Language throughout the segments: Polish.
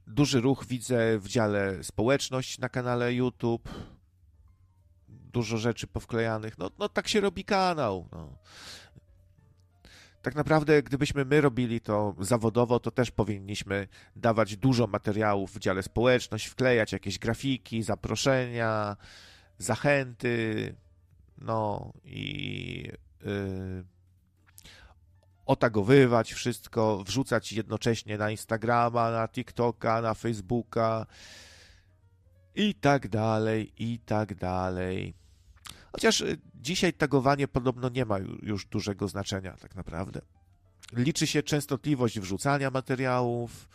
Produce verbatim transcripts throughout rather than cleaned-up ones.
Duży ruch widzę w dziale społeczność na kanale YouTube. Dużo rzeczy powklejanych. No, no tak się robi kanał. No. Tak naprawdę, gdybyśmy my robili to zawodowo, to też powinniśmy dawać dużo materiałów w dziale społeczność, wklejać jakieś grafiki, zaproszenia, zachęty, no i yy, otagowywać wszystko, wrzucać jednocześnie na Instagrama, na TikToka, na Facebooka i tak dalej, i tak dalej. Chociaż dzisiaj tagowanie podobno nie ma już dużego znaczenia tak naprawdę. Liczy się częstotliwość wrzucania materiałów,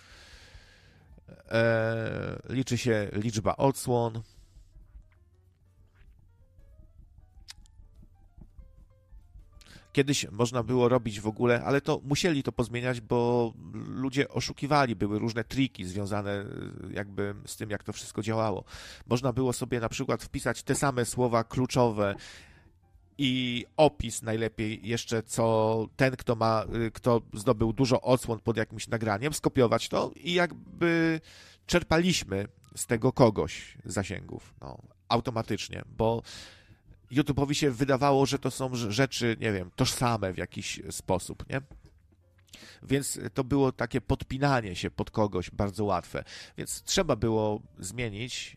e, liczy się liczba odsłon. Kiedyś można było robić w ogóle, ale to musieli to pozmieniać, bo ludzie oszukiwali, były różne triki związane jakby z tym, jak to wszystko działało. Można było sobie na przykład wpisać te same słowa kluczowe i opis najlepiej jeszcze, co ten, kto ma, kto zdobył dużo odsłon pod jakimś nagraniem, skopiować to i jakby czerpaliśmy z tego kogoś zasięgów, no, automatycznie, bo YouTube'owi się wydawało, że to są rzeczy, nie wiem, tożsame w jakiś sposób, nie? Więc to było takie podpinanie się pod kogoś bardzo łatwe. Więc trzeba było zmienić